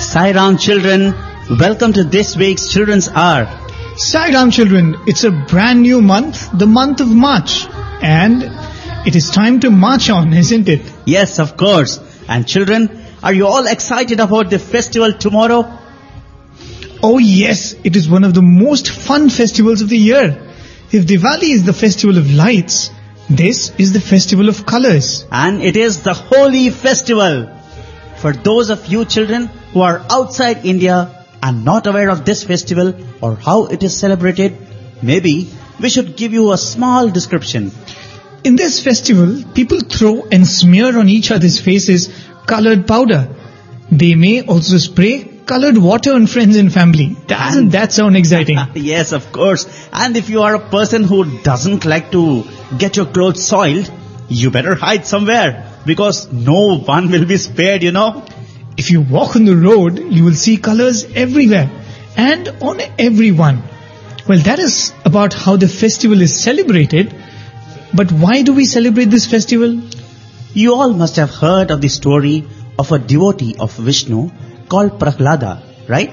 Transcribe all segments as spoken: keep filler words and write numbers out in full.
Sai Ram children, welcome to this week's Children's Hour. Sai Ram children, it's a brand new month, the month of March. And it is time to march on, isn't it? Yes, of course. And children, are you all excited about the festival tomorrow? Oh yes, it is one of the most fun festivals of the year. If Diwali is the festival of lights, this is the festival of colors. And it is the Holi festival. For those of you children who are outside India and not aware of this festival or how it is celebrated, maybe we should give you a small description. In this festival, people throw and smear on each other's faces colored powder. They may also spray colored water on friends and family. Doesn't that sound exciting? Yes, of course. And if you are a person who doesn't like to get your clothes soiled, you better hide somewhere because no one will be spared, you know. If you walk on the road, you will see colors everywhere and on everyone. Well, that is about how the festival is celebrated. But why do we celebrate this festival? You all must have heard of the story of a devotee of Vishnu called Prahlada, right?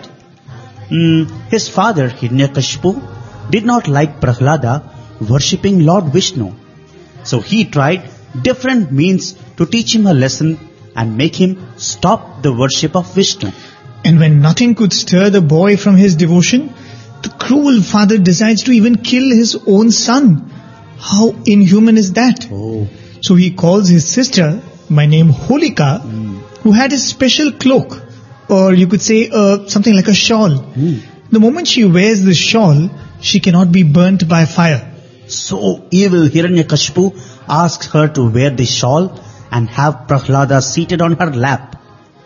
Mm, his father, Hiranyakashipu, did not like Prahlada worshipping Lord Vishnu. So he tried different means to teach him a lesson and make him stop the worship of Vishnu. And when nothing could stir the boy from his devotion, the cruel father decides to even kill his own son. How inhuman is that? Oh. So he calls his sister, by name Holika, mm. who had a special cloak, or you could say uh, something like a shawl. Mm. The moment she wears the shawl, she cannot be burnt by fire. So evil Hiranyakashipu asks her to wear the shawl and have Prahlada seated on her lap.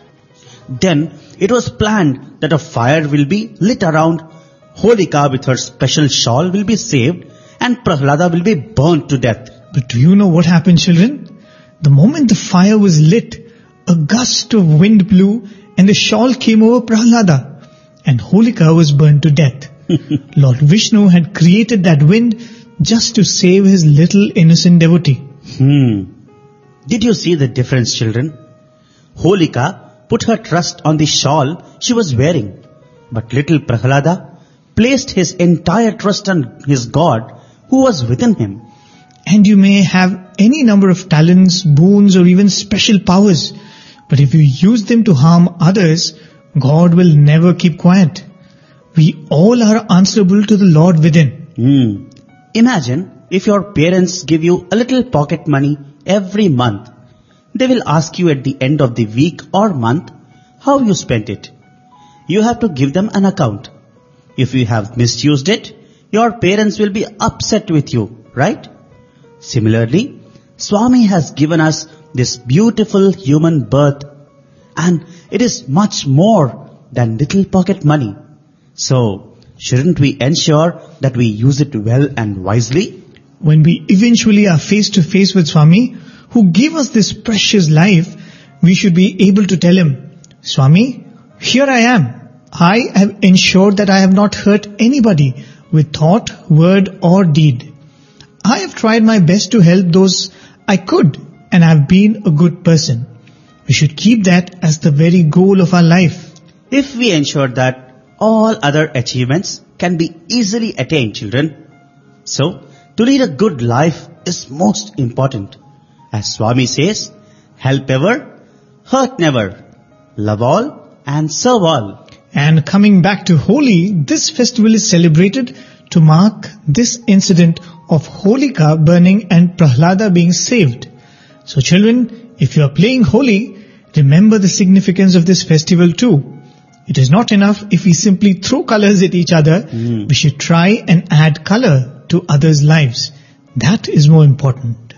Then it was planned that a fire will be lit around. Holika with her special shawl will be saved and Prahlada will be burnt to death. But do you know what happened, children? The moment the fire was lit, a gust of wind blew and the shawl came over Prahlada and Holika was burnt to death. Lord Vishnu had created that wind just to save his little innocent devotee. Hmm. Did you see the difference, children? Holika put her trust on the shawl she was wearing, but little Prahlada placed his entire trust on his God who was within him. And you may have any number of talents, boons or even special powers, but if you use them to harm others, God will never keep quiet. We all are answerable to the Lord within. Hmm. Imagine if your parents give you a little pocket money every month. They will ask you at the end of the week or month how you spent it. You have to give them an account. If you have misused it, your parents will be upset with you, right? Similarly, Swami has given us this beautiful human birth and it is much more than little pocket money. So, shouldn't we ensure that we use it well and wisely? When we eventually are face to face with Swami, who gave us this precious life, we should be able to tell him, Swami, here I am. I have ensured that I have not hurt anybody with thought, word or deed. I have tried my best to help those I could and I have been a good person. We should keep that as the very goal of our life. If we ensure that all other achievements can be easily attained, children. So, to lead a good life is most important. As Swami says, help ever, hurt never, love all and serve all. And coming back to Holi, this festival is celebrated to mark this incident of Holika burning and Prahlada being saved. So children, if you are playing Holi, remember the significance of this festival too. It is not enough if we simply throw colors at each other. Mm. We should try and add color to others' lives. That is more important.